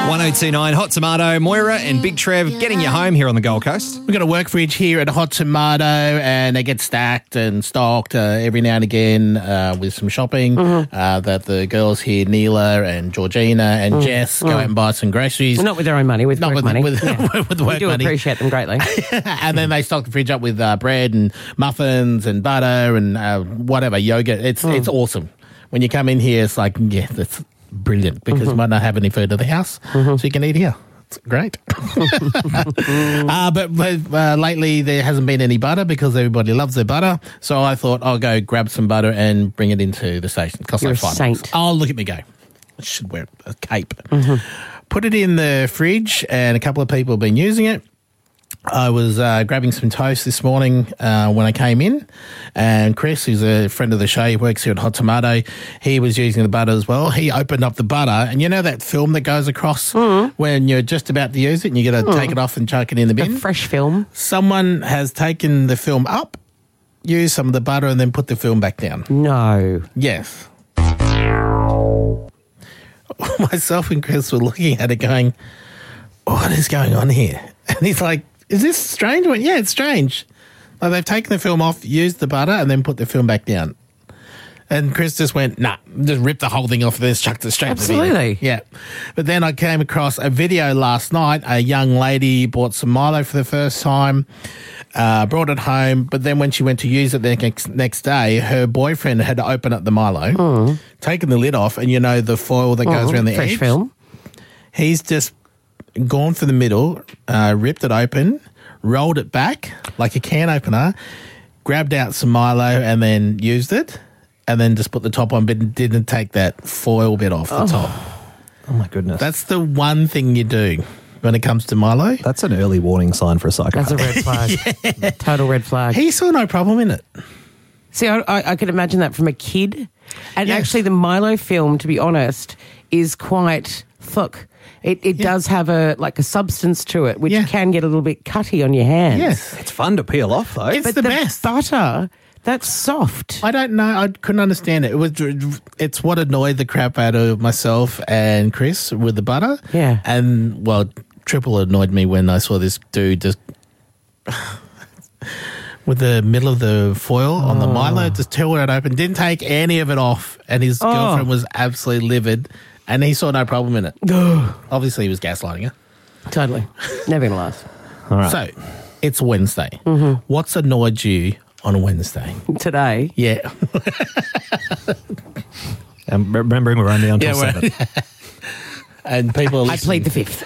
1029 Hot Tomato, Moira and Big Trev getting you home here on the Gold Coast. We've got a work fridge here at Hot Tomato, and they get stacked and stocked every now and again with some shopping that the girls here, Neela and Georgina and Jess, go out and buy some groceries. Not with their own money, with work money. With the work we do money. appreciate them greatly. And then they stock the fridge up with bread and muffins and butter and whatever, yogurt. It's awesome. When you come in here, it's like, yeah, that's brilliant because you might not have any food at the house, so you can eat here. It's great. But lately there hasn't been any butter because everybody loves their butter. So I thought I'll go grab some butter and bring it into the station. You're a saint. Oh, look at me go. I should wear a cape. Put it in the fridge, and a couple of people have been using it. I was grabbing some toast this morning when I came in, and Chris, who's a friend of the show, he works here at Hot Tomato, he was using the butter as well. He opened up the butter, and you know that film that goes across when you're just about to use it and you got to take it off and chuck it in the bin? A fresh film. Someone has taken the film up, used some of the butter, and then put the film back down. No. Yes. Myself and Chris were looking at it going, what is going on here? And he's like, is this strange? I went, yeah, it's strange. Like they've taken the film off, used the butter, and then put the film back down. And Chris just went, nah, just ripped the whole thing off and then chucked it straight to the bin. Absolutely. Yeah. But then I came across a video last night. A young lady bought some Milo for the first time, brought it home, but then when she went to use it the next day, her boyfriend had to open up the Milo, taken the lid off, and you know the foil that goes around the fresh edge? film. He's just gone for the middle, ripped it open, rolled it back like a can opener, grabbed out some Milo and then used it, and then just put the top on, but didn't take that foil bit off the top. Oh, my goodness. That's the one thing you do when it comes to Milo. That's an early warning sign for a psychopath. That's a red flag. Total red flag. He saw no problem in it. See, I could imagine that from a kid. And Yes. actually the Milo film, to be honest, is quite thick. It does have a substance to it, which can get a little bit cutty on your hands. Yes. It's fun to peel off, though. It's But the the best. butter, that's soft. I don't know. I couldn't understand it. It's what annoyed the crap out of myself and Chris with the butter. Yeah. And, well, triple annoyed me when I saw this dude just with the middle of the foil on the Milo, just tore it open, didn't take any of it off, and his girlfriend was absolutely livid, and he saw no problem in it. Obviously, he was gaslighting her. Totally. Never going to last. All right. So, it's Wednesday. What's annoyed you on a Wednesday? Today. Yeah. And remembering we're only until 7. And people are I plead the fifth.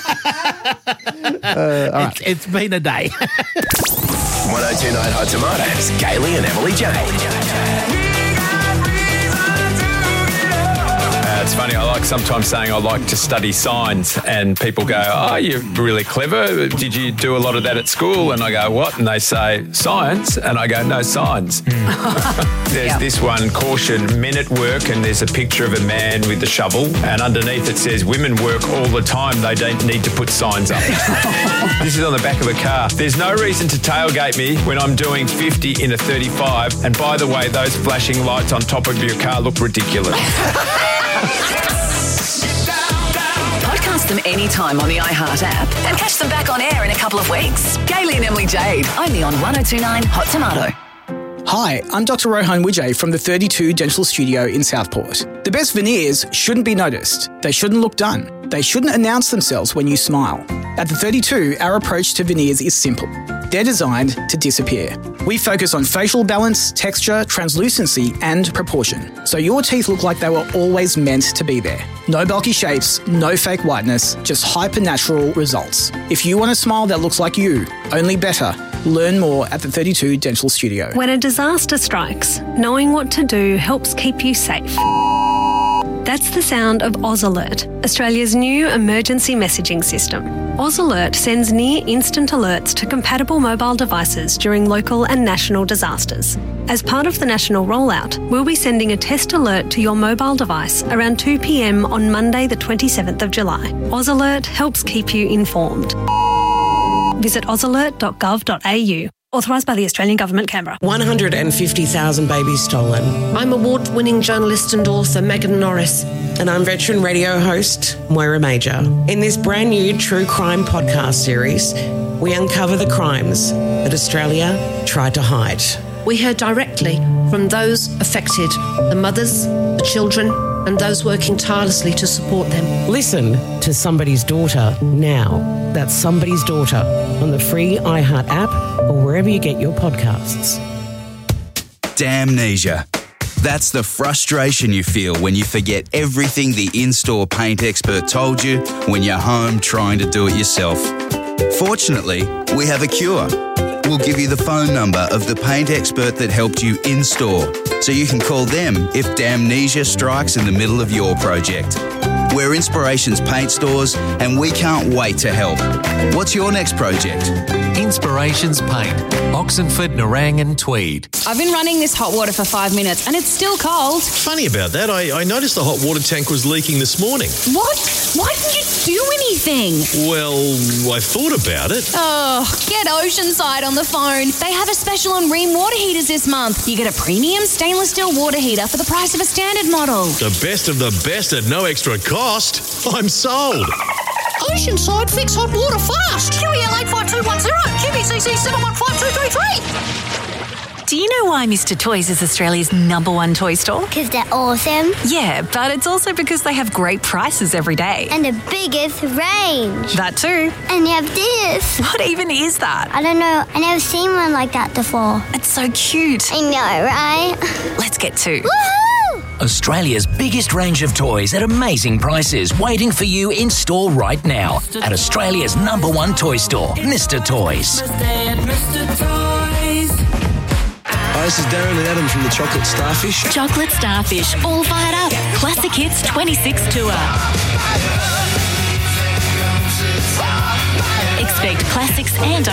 It's been a day. 1029 Hot Tomatoes, Gailey and Emily Jane. It's funny, I like sometimes saying I like to study signs, and people go, oh, you're really clever. Did you do a lot of that at school? And I go, what? And they say, science. And I go, no, signs. There's this one, caution, men at work, and there's a picture of a man with a shovel, and underneath it says, women work all the time. They don't need to put signs up. This is on the back of a car. There's no reason to tailgate me when I'm doing 50 in a 35. And by the way, those flashing lights on top of your car look ridiculous. Podcast them anytime on the iHeart app and catch them back on air in a couple of weeks. Gailey and Emily Jade, only on 1029 Hot Tomato. Hi, I'm Dr. Rohan Wijay from the 32 Dental Studio in Southport. The best veneers shouldn't be noticed. They shouldn't look done. They shouldn't announce themselves when you smile. At the 32, our approach to veneers is simple. They're designed to disappear. We focus on facial balance, texture, translucency, and proportion, so your teeth look like they were always meant to be there. No bulky shapes, no fake whiteness, just hyper-natural results. If you want a smile that looks like you, only better. Learn more at the 32 Dental Studio. When a disaster strikes, knowing what to do helps keep you safe. That's the sound of Oz Alert, Australia's new emergency messaging system. Oz Alert sends near-instant alerts to compatible mobile devices during local and national disasters. As part of the national rollout, we'll be sending a test alert to your mobile device around 2 p.m. on Monday the 27th of July. Oz Alert helps keep you informed. Visit ozalert.gov.au. Authorised by the Australian Government, Canberra. 150,000 babies stolen. I'm award-winning journalist and author Megan Norris. And I'm veteran radio host Moira Major. In this brand new true crime podcast series, we uncover the crimes that Australia tried to hide. We heard directly from those affected, the mothers, the children, and those working tirelessly to support them. Listen to Somebody's Daughter now. That's Somebody's Daughter on the free iHeart app or wherever you get your podcasts. Damnesia. That's the frustration you feel when you forget everything the in-store paint expert told you when you're home trying to do it yourself. Fortunately, we have a cure. We'll give you the phone number of the paint expert that helped you in-store, so you can call them if damnesia strikes in the middle of your project. We're Inspirations Paint Stores, and we can't wait to help. What's your next project? Inspirations Paint, Oxenford, Nerang and Tweed. I've been running this hot water for 5 minutes and it's still cold. Funny about that, I noticed the hot water tank was leaking this morning. What? Why didn't you do anything? Well, I thought about it. Oh, get Oceanside on the phone. They have a special on Rheem water heaters this month. You get a premium stainless steel water heater for the price of a standard model. The best of the best at no extra cost. I'm sold. Oceanside, fix hot water fast. QEL 85210, QBCC 715233. Do you know why Mr. Toys is Australia's #1 toy store? Because they're awesome. Yeah, but it's also because they have great prices every day. And the biggest range. That too. And they have this. What even is that? I don't know. I never seen one like that before. It's so cute. I know, right? Let's get to. Woohoo! Australia's biggest range of toys at amazing prices, waiting for you in store right now at Australia's #1 toy store, Mr. Toys. Hi, this is Darren and Adam from the Chocolate Starfish. Chocolate Starfish, all fired up. Classic Hits 26 Tour. Expect classics and